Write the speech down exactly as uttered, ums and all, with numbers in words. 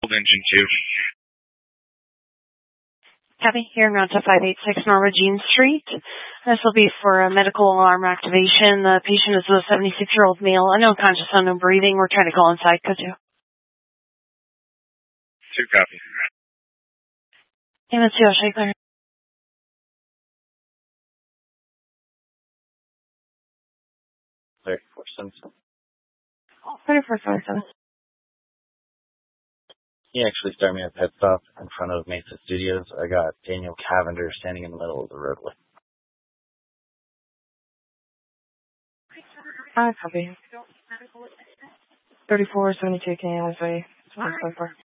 Engine two. Copy. Here now to five eight six Norma Jean Street. This will be for a medical alarm activation. The patient is a seventy-six-year-old male, unknown conscious, unknown breathing. We're trying to call inside. Code two. Two copy. M S two, I'll show you clear. thirty-four seventy-seven. thirty-four seventy-seven. He actually started me a pit stop in front of Mesa Studios. I got Daniel Cavender standing in the middle of the roadway. I copy. thirty-four seventy-two, can you answer?